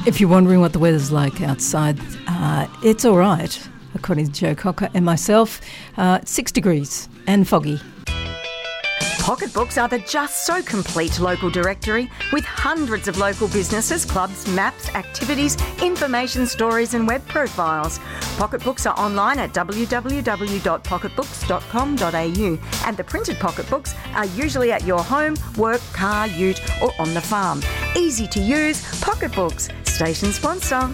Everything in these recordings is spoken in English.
If you're wondering what the weather's like outside, it's all right, according to Joe Cocker and myself. 6 degrees and foggy. Pocketbooks are the just so complete local directory with hundreds of local businesses, clubs, maps, activities, information, stories and web profiles. Pocketbooks are online at www.pocketbooks.com.au and the printed pocketbooks are usually at your home, work, car, ute or on the farm. Easy to use, Pocketbooks, station sponsor.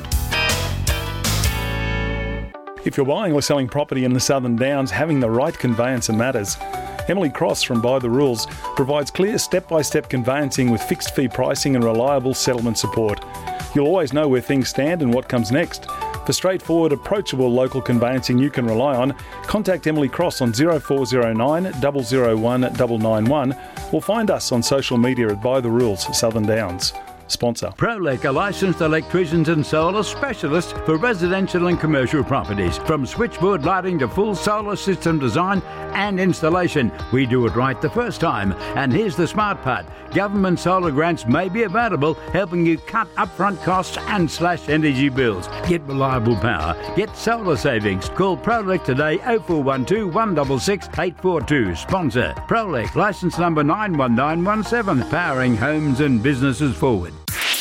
If you're buying or selling property in the Southern Downs, having the right conveyancer matters. Emily Cross from By the Rules provides clear step-by-step conveyancing with fixed fee pricing and reliable settlement support. You'll always know where things stand and what comes next. For straightforward, approachable local conveyancing you can rely on, contact Emily Cross on 0409 001 991 or find us on social media at By the Rules Southern Downs. Sponsor. Prolec are licensed electricians and solar specialists for residential and commercial properties. From switchboard lighting to full solar system design and installation, we do it right the first time. And here's the smart part. Government solar grants may be available, helping you cut upfront costs and slash energy bills. Get reliable power. Get solar savings. Call Prolec today 0412 166 842. Sponsor. Prolec, licence number 91917. Powering homes and businesses forward.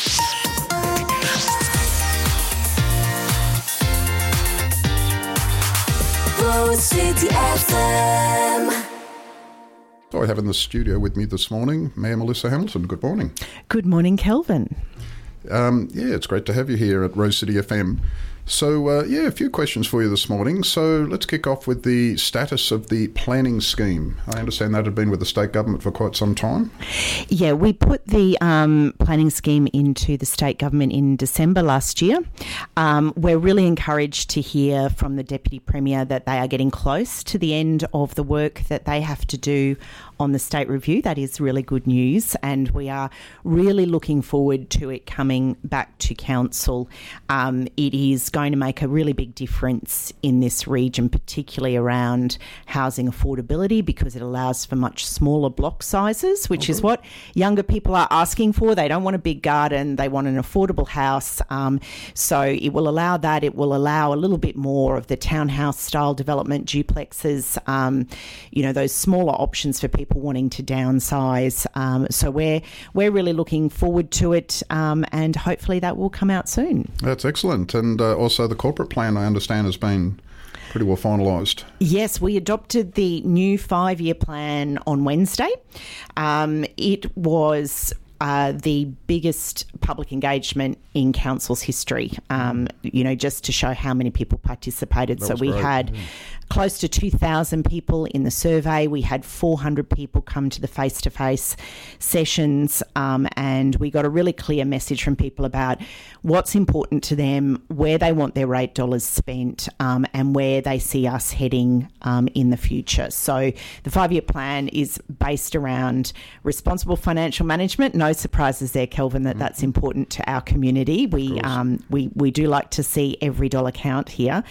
City FM. So I have in the studio with me this morning Mayor Melissa Hamilton. Good morning. Good morning, Kelvin. It's great to have you here at Rose City FM. So, a few questions for you this morning. So let's kick off with the status of the planning scheme. I understand that had been with the state government for quite some time. Yeah, we put the planning scheme into the state government in December last year. We're really encouraged to hear from the Deputy Premier that they are getting close to the end of the work that they have to do on the state review. That is really good news, and we are really looking forward to it coming back to council. It is going to make a really big difference in this region, particularly around housing affordability, because it allows for much smaller block sizes, which is what younger people are asking for. They don't want a big garden, they want an affordable house. So it will allow that. It will allow a little bit more of the townhouse style development, duplexes, those smaller options for people wanting to downsize. So we're really looking forward to it, and hopefully that will come out soon. That's excellent. And also the corporate plan, I understand, has been pretty well finalised. Yes, we adopted the new 5-year plan on Wednesday. It was the biggest public engagement in council's history, just to show how many people participated. So we had close to 2,000 people in the survey. We had 400 people come to the face-to-face sessions, and we got a really clear message from people about what's important to them, where they want their $8 spent, and where they see us heading in the future. So the 5-year plan is based around responsible financial management. No surprises there, Kelvin, that's important to our community. We do like to see every dollar count here.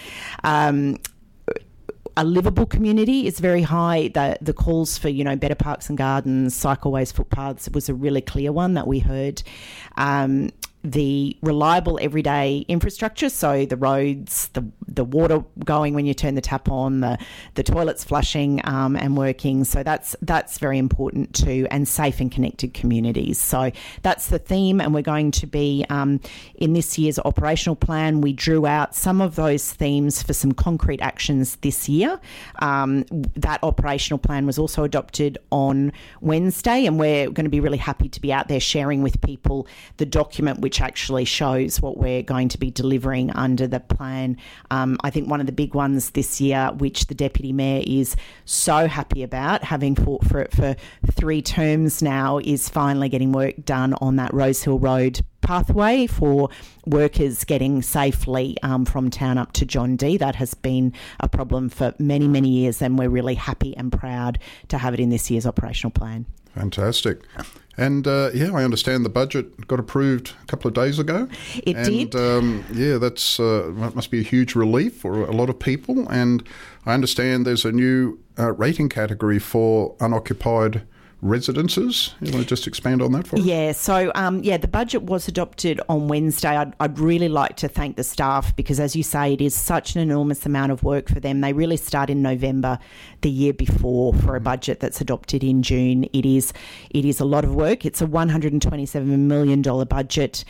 A livable community is very high. The calls for, better parks and gardens, cycleways, footpaths was a really clear one that we heard. The reliable everyday infrastructure, so the roads, the water going when you turn the tap on, the toilets flushing and working. So that's very important too, and safe and connected communities. So that's the theme, and we're going to be in this year's operational plan. We drew out some of those themes for some concrete actions this year. That operational plan was also adopted on Wednesday, and we're going to be really happy to be out there sharing with people the document which actually shows what we're going to be delivering under the plan. I think one of the big ones this year, which the Deputy Mayor is so happy about, having fought for it for 3 terms now, is finally getting work done on that Rosehill Road pathway for workers getting safely from town up to John D. That has been a problem for many, many years, and we're really happy and proud to have it in this year's operational plan. Fantastic. And, I understand the budget got approved a couple of days ago. It did. That's must be a huge relief for a lot of people. And I understand there's a new rating category for unoccupied residences. You want to just expand on that for us? Yeah, so the budget was adopted on Wednesday. I'd really like to thank the staff because, as you say, it is such an enormous amount of work for them. They really start in November the year before for a budget that's adopted in June. It is a lot of work. It's a $127 million budget,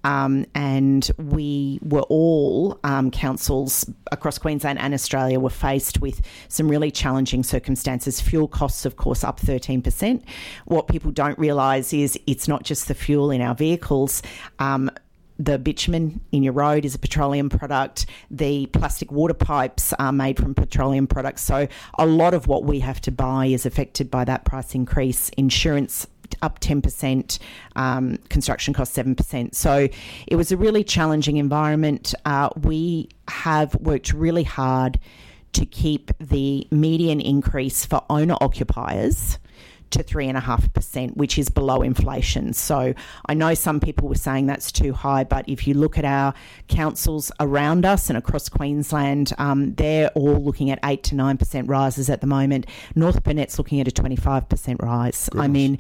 and we were all, councils across Queensland and Australia, were faced with some really challenging circumstances. Fuel costs, of course, up 13%. What people don't realise is it's not just the fuel in our vehicles. The bitumen in your road is a petroleum product. The plastic water pipes are made from petroleum products. So a lot of what we have to buy is affected by that price increase. Insurance up 10%, construction costs 7%. So it was a really challenging environment. We have worked really hard to keep the median increase for owner-occupiers to 3.5%, which is below inflation. So I know some people were saying that's too high, but if you look at our councils around us and across Queensland, they're all looking at 8 to 9% rises at the moment. North Burnett's looking at a 25% rise. Goodness. I mean,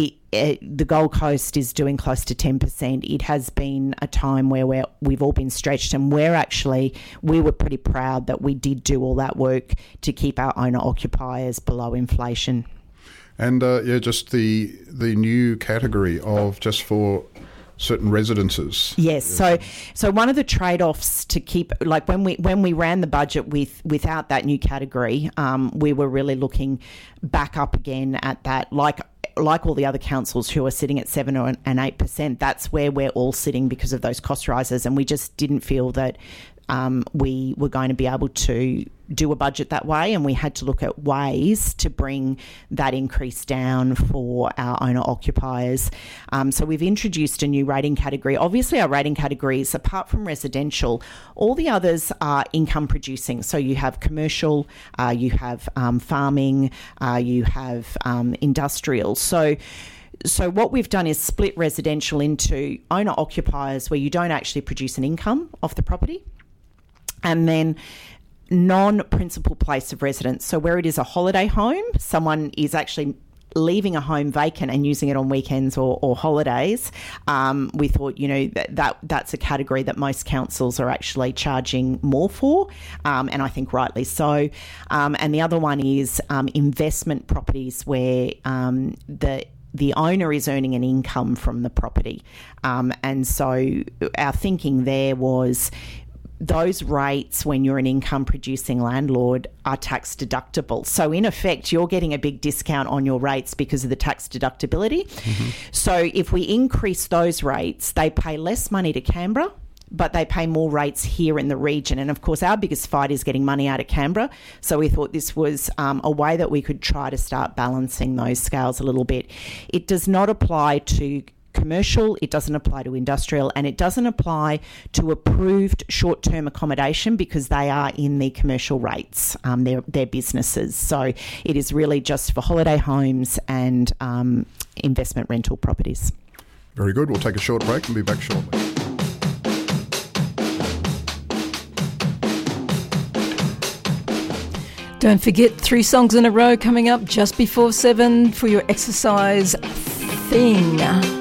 the Gold Coast is doing close to 10%. It has been a time where we've all been stretched, and we were pretty proud that we did do all that work to keep our owner-occupiers below inflation. And just the new category of just for certain residences. Yes. So one of the trade-offs to keep, like when we ran the budget without that new category, we were really looking back up again at that, like all the other councils who are sitting at 7 and 8%. That's where we're all sitting because of those cost rises, and we just didn't feel that we were going to be able to do a budget that way, and we had to look at ways to bring that increase down for our owner-occupiers. So we've introduced a new rating category. Obviously, our rating categories, apart from residential, all the others are income producing. So you have commercial, you have farming, you have industrial. So what we've done is split residential into owner-occupiers where you don't actually produce an income off the property, and then non-principal place of residence. So where it is a holiday home, someone is actually leaving a home vacant and using it on weekends or holidays. We thought, that's a category that most councils are actually charging more for, and I think rightly so. And the other one is investment properties where the owner is earning an income from the property. And so our thinking there was those rates, when you're an income-producing landlord, are tax deductible. So in effect, you're getting a big discount on your rates because of the tax deductibility. Mm-hmm. So if we increase those rates, they pay less money to Canberra, but they pay more rates here in the region. And of course, our biggest fight is getting money out of Canberra. So we thought this was a way that we could try to start balancing those scales a little bit. It does not apply to commercial, it doesn't apply to industrial, and it doesn't apply to approved short-term accommodation because they are in the commercial rates. They're businesses. So it is really just for holiday homes and investment rental properties. Very good. We'll take a short break and be back shortly. Don't forget 3 songs in a row coming up just before 7 for your exercise thing.